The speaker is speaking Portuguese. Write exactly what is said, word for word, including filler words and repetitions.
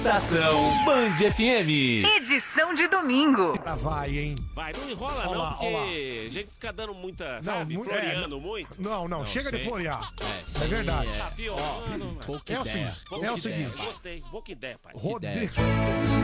Estação Band F M. Edição de domingo. Ah, vai, hein? Vai, não enrola Olha não, lá, porque olha lá. a gente fica dando muita, Não, sabe, mu- floreando é, muito. Não, não, chega sei. de florear. É, É verdade. Ah, viu? Mano, Pouca É o ideia. seguinte, pouca é o ideia. seguinte. Gostei, boa ideia, pai. Rodrigo.